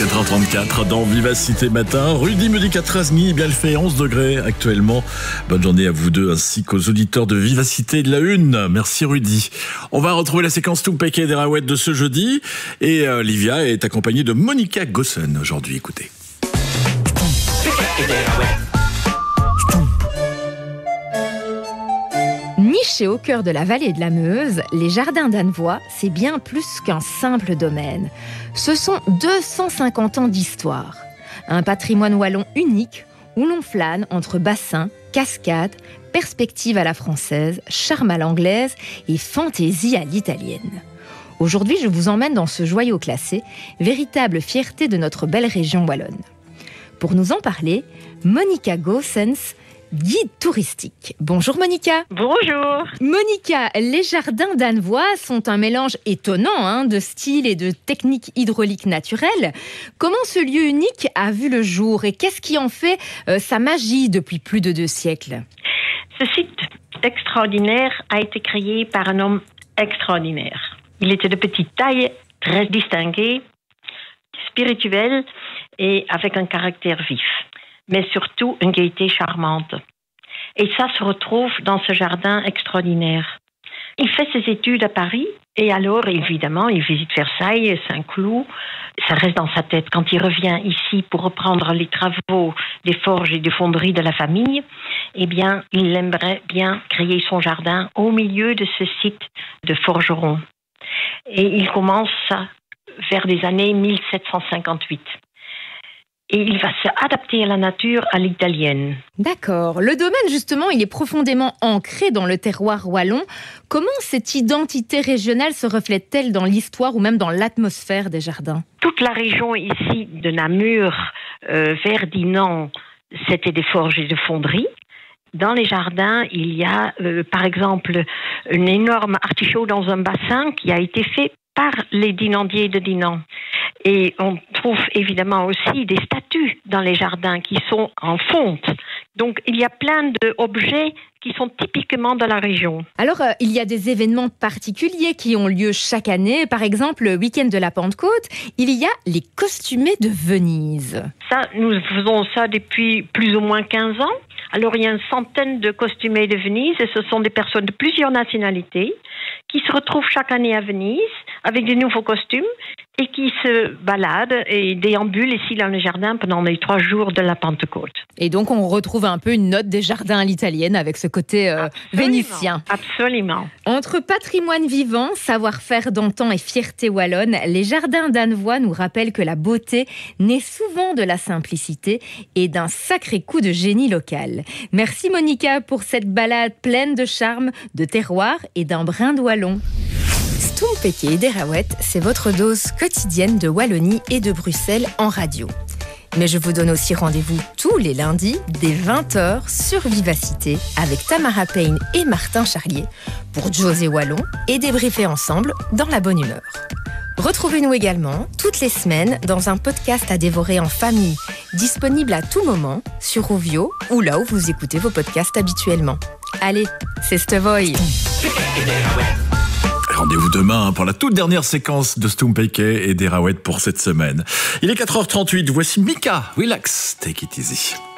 4h34 dans Vivacité Matin. Rudy me dit qu'à Trasny, eh bien, il fait 11 degrés actuellement. Bonne journée à vous deux ainsi qu'aux auditeurs de Vivacité de la Une. Merci Rudy. On va retrouver la séquence Stumpeke et Derawet de ce jeudi. Et Livia est accompagnée de Monica Gossen aujourd'hui. Écoutez. Nichés au cœur de la vallée de la Meuse, les jardins d'Annevoie, c'est bien plus qu'un simple domaine. Ce sont 250 ans d'histoire. Un patrimoine wallon unique où l'on flâne entre bassins, cascades, perspectives à la française, charme à l'anglaise et fantaisie à l'italienne. Aujourd'hui, je vous emmène dans ce joyau classé, véritable fierté de notre belle région wallonne. Pour nous en parler, Monica Gossens, guide touristique. Bonjour Monica. Bonjour. Monica, les jardins d'Annevoie sont un mélange étonnant de styles et de techniques hydrauliques naturelles. Comment ce lieu unique a vu le jour et qu'est-ce qui en fait sa magie depuis plus de 2 siècles ? Ce site extraordinaire a été créé par un homme extraordinaire. Il était de petite taille, très distingué, spirituel et avec un caractère vif, mais surtout une gaieté charmante. Et ça se retrouve dans ce jardin extraordinaire. Il fait ses études à Paris et alors, évidemment, il visite Versailles, Saint-Cloud. Ça reste dans sa tête. Quand il revient ici pour reprendre les travaux des forges et des fonderies de la famille, eh bien, il aimerait bien créer son jardin au milieu de ce site de forgeron. Et il commence ça vers les années 1758. Et il va s'adapter à la nature à l'italienne. D'accord. Le domaine, justement, il est profondément ancré dans le terroir wallon. Comment cette identité régionale se reflète-t-elle dans l'histoire ou même dans l'atmosphère des jardins ? Toute la région ici de Namur, vers Dinan, c'était des forges et des fonderies. Dans les jardins, il y a, par exemple, un énorme artichaut dans un bassin qui a été fait par les dinandiers de Dinan. Et on trouve évidemment aussi des statues dans les jardins qui sont en fonte. Donc, il y a plein d'objets qui sont typiquement de la région. Alors, il y a des événements particuliers qui ont lieu chaque année. Par exemple, le week-end de la Pentecôte, il y a les costumés de Venise. Ça, nous faisons ça depuis plus ou moins 15 ans. Alors, il y a une centaine de costumés de Venise et ce sont des personnes de plusieurs nationalités qui se retrouvent chaque année à Venise avec des nouveaux costumes et qui se baladent et déambulent ici dans le jardin pendant les 3 jours de la Pentecôte. Et donc, on retrouve un peu une note des jardins à l'italienne avec ce côté vénitien. Absolument. Entre patrimoine vivant, savoir-faire d'antan et fierté wallonne, les jardins d'Annevoie nous rappellent que la beauté naît souvent de la simplicité et d'un sacré coup de génie local. Merci Monica pour cette balade pleine de charme, de terroir et d'un brin de wallon. Stumpeke et Derawet, c'est votre dose quotidienne de Wallonie et de Bruxelles en radio. Mais je vous donne aussi rendez-vous tous les lundis dès 20h sur Vivacité avec Tamara Payne et Martin Charlier pour José Wallon et débriefer ensemble dans la bonne humeur. Retrouvez-nous également toutes les semaines dans un podcast à dévorer en famille, disponible à tout moment sur Ovio ou là où vous écoutez vos podcasts habituellement. Allez, c'est Stevoy. Rendez-vous demain pour la toute dernière séquence de Stumpeke et Derawet pour cette semaine. Il est 4h38, voici Mika, relax, take it easy.